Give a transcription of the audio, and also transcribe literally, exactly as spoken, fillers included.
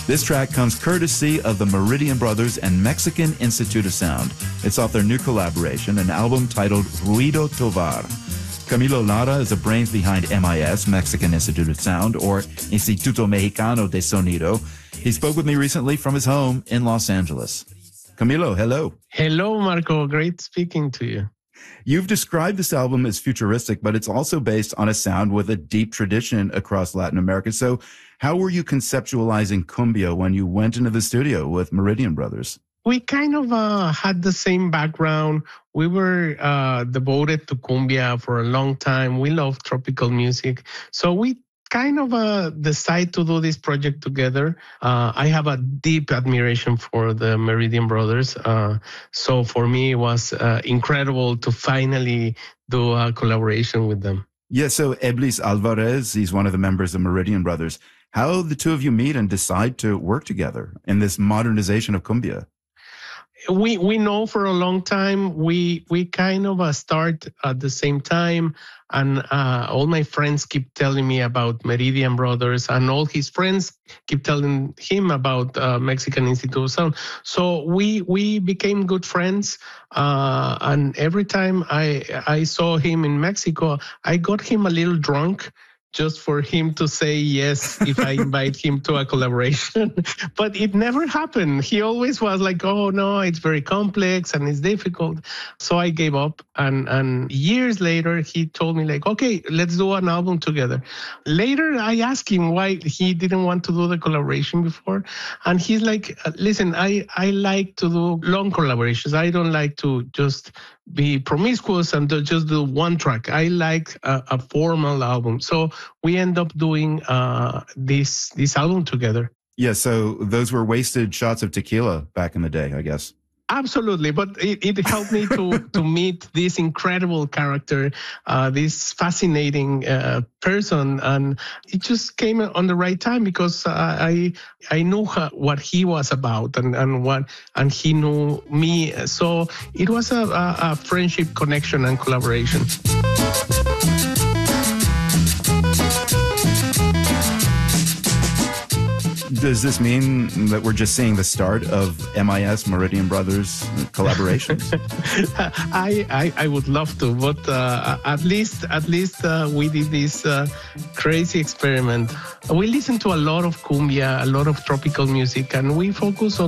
This track comes courtesy of the Meridian Brothers and Mexican Institute of Sound. It's off their new collaboration, an album titled Ruido Tovar. Camilo Lara is the brains behind M I S, Mexican Institute of Sound, or Instituto Mexicano de Sonido. He spoke with me recently from his home in Los Angeles. Camilo, hello. Hello, Marco. Great speaking to you. You've described this album as futuristic, but it's also based on a sound with a deep tradition across Latin America. So how were you conceptualizing cumbia when you went into the studio with Meridian Brothers? We kind of uh, had the same background. We were uh, devoted to cumbia for a long time. We love tropical music. So we kind of uh, decide to do this project together. Uh, I have a deep admiration for the Meridian Brothers. Uh, so for me, it was uh, incredible to finally do a collaboration with them. Yeah, so Eblis Alvarez, he's one of the members of Meridian Brothers. How the two of you meet and decide to work together in this modernization of cumbia? We we know for a long time. We we kind of uh, start at the same time, and uh, all my friends keep telling me about Meridian Brothers, and all his friends keep telling him about uh, Mexican Institute of Sound. So we we became good friends, uh, and every time I I saw him in Mexico, I got him a little drunk, just for him to say yes if I invite him to a collaboration. But it never happened. He always was like, oh, no, it's very complex and it's difficult. So I gave up. And, and years later, he told me, like, okay, let's do an album together. Later, I asked him why he didn't want to do the collaboration before. And he's like, listen, I, I like to do long collaborations. I don't like to just be promiscuous and just do one track. I like a, a formal album. So we end up doing uh, this this album together. Yeah, so those were wasted shots of tequila back in the day, I guess. Absolutely, but it, it helped me to to meet this incredible character, uh, this fascinating uh, person, and it just came on the right time because uh, I I knew what he was about and, and what and he knew me, so it was a, a, a friendship, connection, and collaboration. Does this mean that we're just seeing the start of M I S, Meridian Brothers collaborations? I, I I would love to, but uh, at least at least uh, we did this uh, crazy experiment. We listen to a lot of cumbia, a lot of tropical music, and we focus on